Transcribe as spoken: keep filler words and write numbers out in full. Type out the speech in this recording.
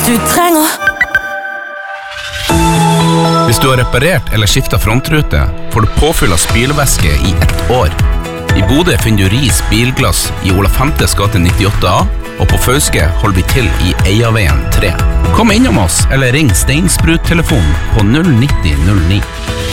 du trenger. Hvis du har reparert eller skiftet frontrute, får du påfyll av spylevæske i ett år. I Bodø finner du Ris Bilglass i Ola Femtes gate nittiåtte A, og på Fauske holder vi til i Eiaveien tre. Kom innom oss eller ring Steinsprut-telefonen på null nitti null ni.